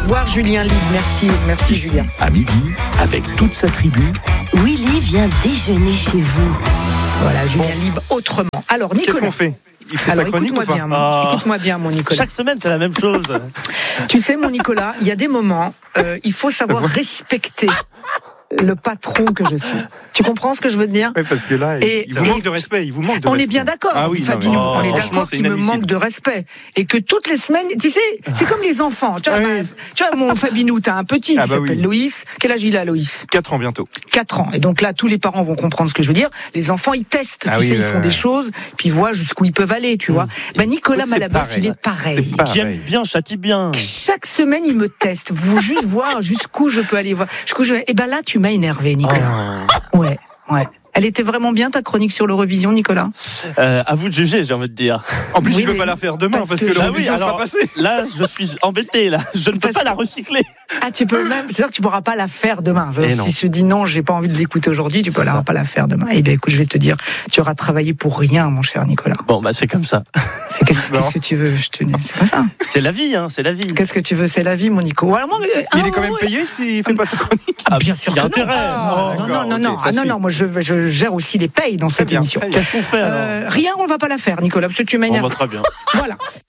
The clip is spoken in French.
soir, Julien Live. Merci Ici, Julien. à midi, avec toute sa tribu. Willy vient déjeuner chez vous. Voilà, Julien Live autrement. Alors, Nicolas. Qu'est-ce qu'on fait ? Il fait sa chronique ou pas ? Écoute-moi bien, mon Nicolas. Chaque semaine, c'est la même chose. Tu sais, mon Nicolas, il y a des moments, il faut savoir respecter le patron que je suis. Tu comprends ce que je veux te dire ? Oui, parce que là, il vous manque de respect. On est bien d'accord, Fabien. On est d'accord qu'il me manque de respect. Et que toutes les semaines, tu sais, c'est comme les enfants. Tu vois, mon Fabinou, t'as un petit qui s'appelle Loïs. Quel âge il a, Loïs ? 4 ans bientôt. 4 ans. Et donc là, tous les parents vont comprendre ce que je veux dire. Les enfants, ils testent. Ils font des choses, puis ils voient jusqu'où ils peuvent aller, tu vois. Nicolas Malabeuf, il est pareil. Qui aime bien, châtie bien. Chaque semaine, il me teste. Vous juste voir jusqu'où je peux aller voir. Et ben là, tu m'as énervé, Nicolas. Ouais. Elle était vraiment bien, ta chronique sur l'Eurovision, Nicolas ? À vous de juger, j'ai envie de dire. En plus, il ne peut pas la faire demain parce que l'Eurovision sera passée. Là, je suis embêté. Là. Je ne peux pas la recycler. Ah, tu peux même. C'est-à-dire que tu ne pourras pas la faire demain. Si je te dis non, j'ai pas envie de l'écouter aujourd'hui, tu ne pourras pas la faire demain. Eh bien, écoute, je vais te dire, tu auras travaillé pour rien, mon cher Nicolas. Bon, c'est comme ça. Qu'est-ce que tu veux ? C'est pas ça. C'est la vie, c'est la vie. Qu'est-ce que tu veux ? C'est la vie, mon Nico. Il est quand même payé s'il ne fait pas sa chronique. Bien sûr. Il y a intérêt. Non. Moi, je gère aussi les payes dans cette émission. Qu'est-ce qu'on fait alors ? Rien, on ne va pas la faire, Nicolas, parce que tu m'énerves. Très bien. Voilà.